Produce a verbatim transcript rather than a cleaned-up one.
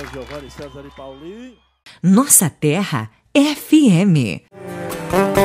Giovanni César e Paulinho. Nossa Terra F M.